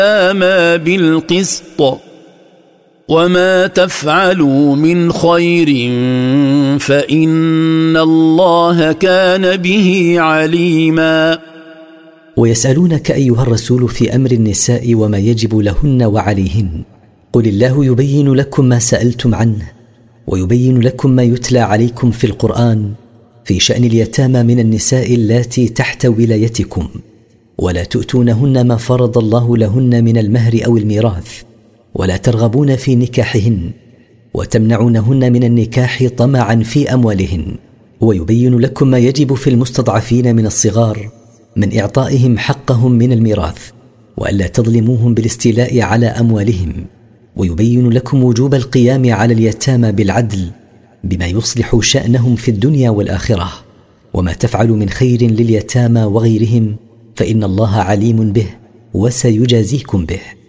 واليتامى بالقسط وما تفعلوا من خير فإن الله كان به عليما. ويسألونك أيها الرسول في أمر النساء وما يجب لهن وعليهن، قل الله يبين لكم ما سألتم عنه ويبين لكم ما يتلى عليكم في القرآن في شأن اليتامى من النساء اللاتي تحت ولايتكم، ولا تؤتونهن ما فرض الله لهن من المهر أو الميراث، ولا ترغبون في نكاحهن وتمنعونهن من النكاح طمعا في أموالهن، ويبين لكم ما يجب في المستضعفين من الصغار من إعطائهم حقهم من الميراث، وألا تظلموهم بالاستيلاء على أموالهم، ويبين لكم وجوب القيام على اليتامى بالعدل بما يصلح شأنهم في الدنيا والآخرة، وما تفعلوا من خير لليتامى وغيرهم فإن الله عليم به وسيجازيكم به.